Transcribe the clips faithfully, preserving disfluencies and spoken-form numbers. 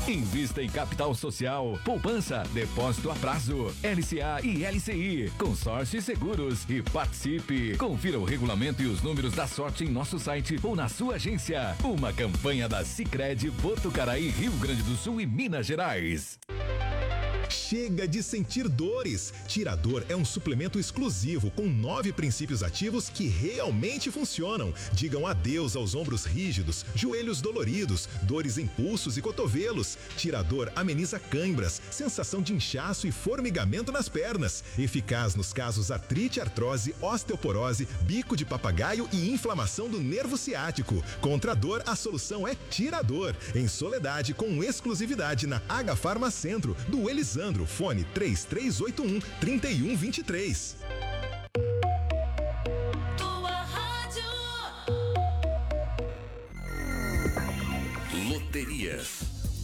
Invista em capital social, poupança, depósito a prazo, L C A e L C I, consórcio e seguros e participe. Confira o regulamento e os números da sorte em nosso site ou na sua agência. Uma campanha da Sicredi Botucaraí, Rio Grande do Sul e Minas Gerais. Chega de sentir dores. Tirador é um suplemento exclusivo com nove princípios ativos que realmente funcionam. Digam adeus aos ombros rígidos, joelhos doloridos, dores em pulsos e cotovelos. Tirador ameniza cãibras, sensação de inchaço e formigamento nas pernas. Eficaz nos casos artrite, artrose, osteoporose, bico de papagaio e inflamação do nervo ciático. Contra a dor, a solução é Tirador. Em Soledade, com exclusividade na H Farma Centro, do Elisandro. Fone três três oito um, três um dois três. Tua rádio. Loterias.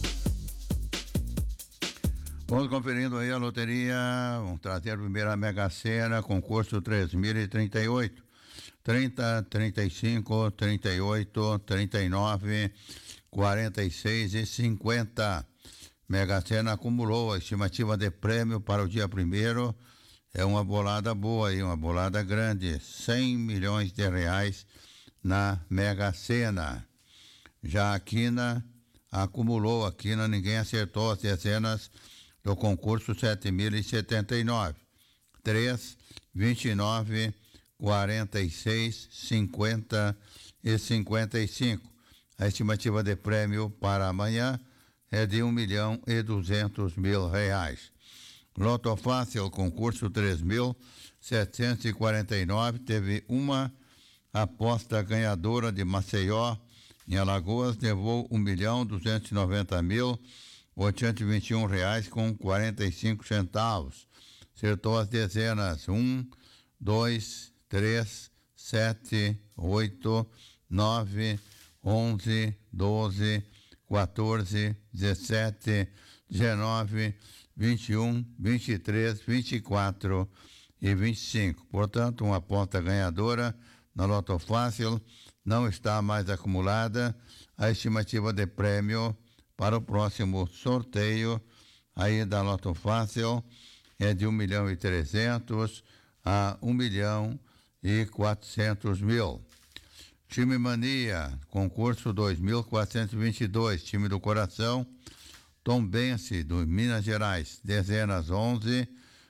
Vamos conferindo aí a loteria. Vamos trazer a primeira Mega Sena, concurso três mil e trinta e oito. trinta, trinta e cinco, trinta e oito, trinta e nove, quarenta e seis e cinquenta. Mega Sena acumulou a estimativa de prêmio para o dia primeiro. É uma bolada boa aí, uma bolada grande. cem milhões de reais na Mega Sena. Já a Quina acumulou, a Quina ninguém acertou as dezenas do concurso sete mil e setenta e nove. três, vinte e nove, quarenta e seis, cinquenta e cinquenta e cinco. A estimativa de prêmio para amanhã é de um milhão e duzentos mil reais. Loto Fácil, concurso três mil setecentos e quarenta e nove, teve uma aposta ganhadora de Maceió, em Alagoas, levou um milhão duzentos e noventa mil oitocentos e vinte e um reais com quarenta e cinco centavos. Acertou as dezenas um, dois, três, sete, oito, nove, onze, doze, quatorze, dezessete, dezenove, vinte e um, vinte e três, vinte e quatro e vinte e cinco. Portanto, uma aposta ganhadora na Loto Fácil não está mais acumulada. A estimativa de prêmio para o próximo sorteio aí da Loto Fácil é de um milhão e trezentos a um milhão e quatrocentos mil. Time Mania, concurso dois mil quatrocentos e vinte e dois, time do coração, Tombense, do Minas Gerais, dezenas onze,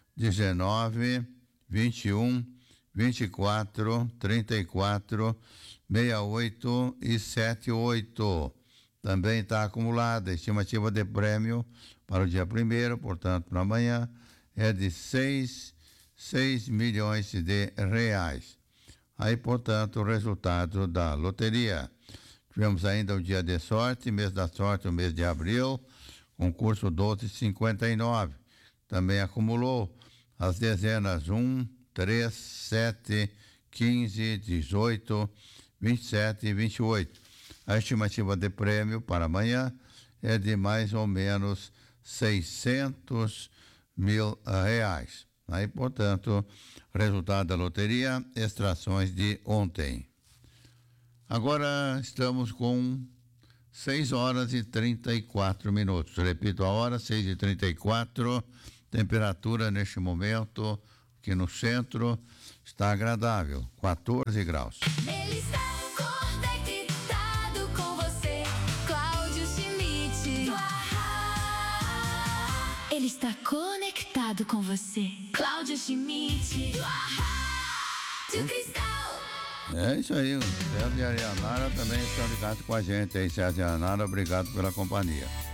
dezenove, vinte e um, vinte e quatro, trinta e quatro, sessenta e oito e setenta e oito. Também está acumulada a estimativa de prêmio para o dia primeiro, portanto, para amanhã, é de seis milhões de reais. Aí, portanto, o resultado da loteria. Tivemos ainda o dia de sorte, mês da sorte, o mês de abril, concurso doze cinquenta e nove. Também acumulou as dezenas um, três, sete, quinze, dezoito, vinte e sete e vinte e oito. A estimativa de prêmio para amanhã é de mais ou menos seiscentos mil reais. Aí, portanto, resultado da loteria, extrações de ontem. Agora estamos com seis horas e trinta e quatro minutos. Repito a hora, seis e trinta e quatro. Temperatura neste momento aqui no centro está agradável, quatorze graus. Ele está conectado com você, Cláudio Schmidt. Ele está conectado com você, Cláudio Schmidt. De Cristal. É isso aí, o César e a Arianara também estão ligados com a gente aí, César e a Arianara, obrigado pela companhia.